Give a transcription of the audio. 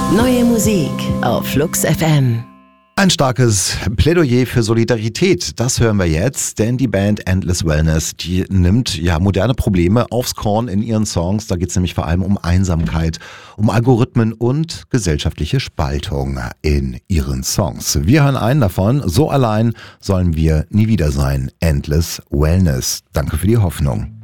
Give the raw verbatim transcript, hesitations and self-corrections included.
Neue Musik auf Flux F M. Ein starkes Plädoyer für Solidarität, das hören wir jetzt, denn die Band Endless Wellness, die nimmt ja moderne Probleme aufs Korn in ihren Songs. Da geht es nämlich vor allem um Einsamkeit, um Algorithmen und gesellschaftliche Spaltung in ihren Songs. Wir hören einen davon, so allein sollen wir nie wieder sein. Endless Wellness. Danke für die Hoffnung.